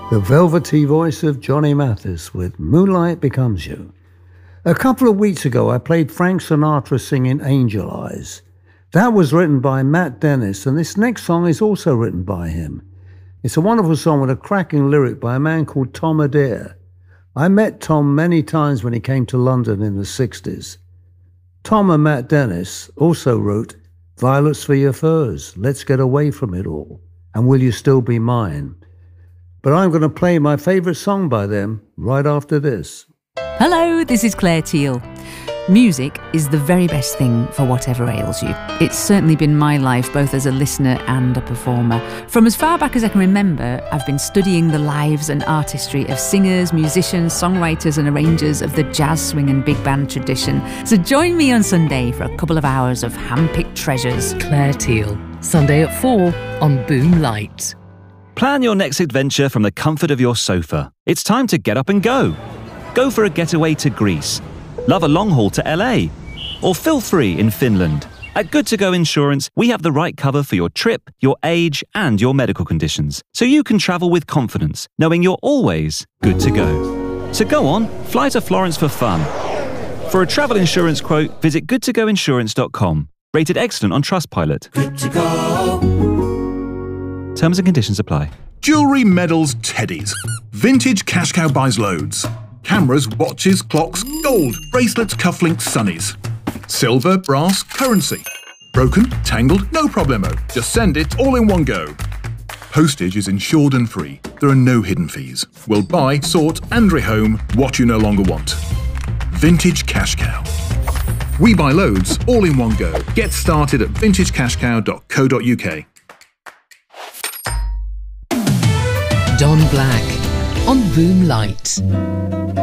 The velvety voice of Johnny Mathis with Moonlight Becomes You. A couple of weeks ago, I played Frank Sinatra singing Angel Eyes. That was written by Matt Dennis, and this next song is also written by him. It's a wonderful song with a cracking lyric by a man called Tom Adair. I met Tom many times when he came to London in the 60s. Tom and Matt Dennis also wrote Violets for Your Furs, Let's Get Away From It All, and Will You Still Be Mine? But I'm going to play my favourite song by them right after this. Hello, this is Claire Teal. Music is the very best thing for whatever ails you. It's certainly been my life, both as a listener and a performer. From as far back as I can remember, I've been studying the lives and artistry of singers, musicians, songwriters and arrangers of the jazz, swing and big band tradition. So join me on Sunday for a couple of hours of hand-picked treasures. Claire Teal, Sunday at 4 on Boom Light. Plan your next adventure from the comfort of your sofa. It's time to get up and go. Go for a getaway to Greece. Love a long haul to LA. Or feel free in Finland. At Good To Go Insurance, we have the right cover for your trip, your age, and your medical conditions. So you can travel with confidence, knowing you're always good to go. So go on, fly to Florence for fun. For a travel insurance quote, visit goodtogoinsurance.com. Rated excellent on Trustpilot. Good to go. Terms and conditions apply. Jewellery, medals, teddies. Vintage Cash Cow buys loads. Cameras, watches, clocks, gold, bracelets, cufflinks, sunnies. Silver, brass, currency. Broken, tangled, no problemo. Just send it all in one go. Postage is insured and free. There are no hidden fees. We'll buy, sort and rehome what you no longer want. Vintage Cash Cow. We buy loads all in one go. Get started at vintagecashcow.co.uk. Don Black on Boom Light.